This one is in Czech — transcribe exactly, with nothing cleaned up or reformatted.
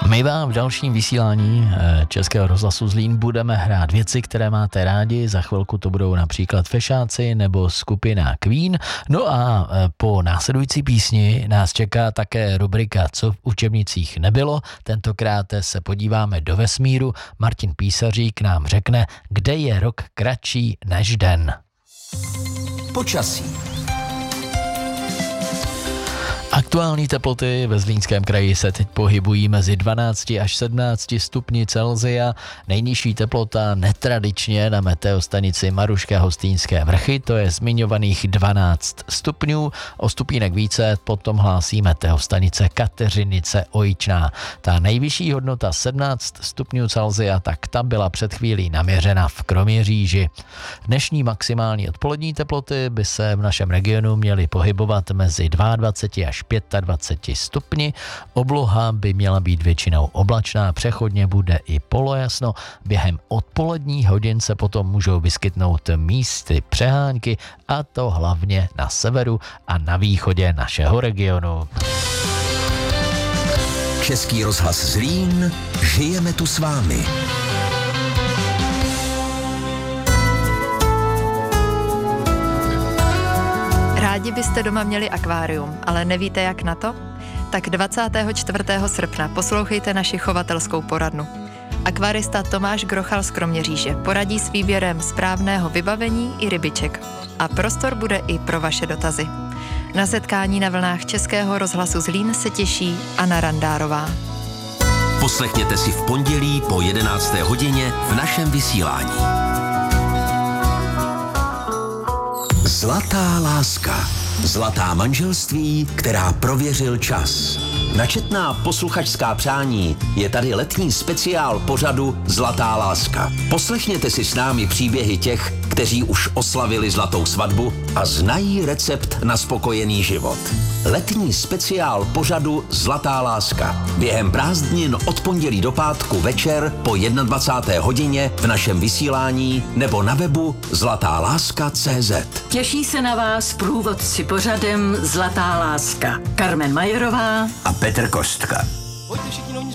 My vám v dalším vysílání Českého rozhlasu Zlín budeme hrát věci, které máte rádi. Za chvilku to budou například Fešáci nebo skupina Queen. No a po následující písni nás čeká také rubrika Co v učebnicích nebylo. Tentokrát se podíváme do vesmíru. Martin Písařík nám řekne, kde je rok kratší než den. Počasí. Aktuální teploty ve Zlínském kraji se teď pohybují mezi dvanácti až sedmnácti stupni Celsia. Nejnižší teplota netradičně na meteostanici Maruška Hostýnské vrchy, to je zmiňovaných dvanáct stupňů. O stupínek více potom hlásí meteostanice Kateřinice Ojičná. Ta nejvyšší hodnota sedmnáct stupňů Celsia, tak ta byla před chvílí naměřena v Kroměříži. Dnešní maximální odpolední teploty by se v našem regionu měly pohybovat mezi dvaceti dvěma až dvaceti pěti stupni. Obloha by měla být většinou oblačná, přechodně bude i polojasno. Během odpoledních hodin se potom můžou vyskytnout místy přehánky, a to hlavně na severu a na východě našeho regionu. Český rozhlas Zlín, žijeme tu s vámi. Rádi byste doma měli akvárium, ale nevíte jak na to? Tak dvacátého čtvrtého srpna poslouchejte naši chovatelskou poradnu. Akvarista Tomáš Grochal z Kroměříže poradí s výběrem správného vybavení i rybiček. A prostor bude i pro vaše dotazy. Na setkání na vlnách Českého rozhlasu Zlín se těší Anna Randárová. Poslechněte si v pondělí po jedenácté hodině v našem vysílání. Zlatá láska. Zlatá manželství, která prověřil čas. Na četná posluchačská přání je tady letní speciál pořadu Zlatá láska. Poslechněte si s námi příběhy těch, kteří už oslavili zlatou svatbu a znají recept na spokojený život. Letní speciál pořadu Zlatá láska. Během prázdnin od pondělí do pátku večer po dvacáté jedné hodině v našem vysílání nebo na webu zlatá láska tečka cé zet. Těší se na vás průvodci pořadem Zlatá láska. Carmen Majerová a Petr Kostka.